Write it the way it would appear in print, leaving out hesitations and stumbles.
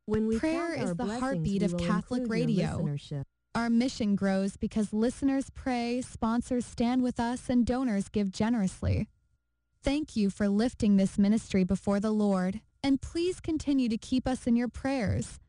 When we Prayer count our is the blessings, heartbeat we of will Catholic include your Radio. listenership. Our mission grows because listeners pray, sponsors stand with us, and donors give generously. Thank you for lifting this ministry before the Lord, and please continue to keep us in your prayers.